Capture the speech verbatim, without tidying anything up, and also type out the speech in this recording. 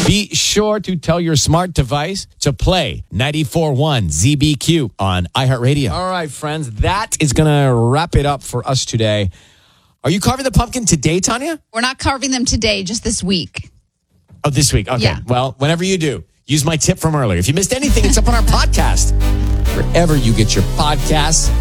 Be sure to tell your smart device to play ninety-four point one Z B Q on iHeartRadio. All right, friends, that is going to wrap it up for us today. Are you carving the pumpkin today, Tanya? We're not carving them today, just this week. Oh, this week. Okay. Yeah. Well, whenever you do, use my tip from earlier. If you missed anything, it's up on our podcast. Wherever you get your podcasts.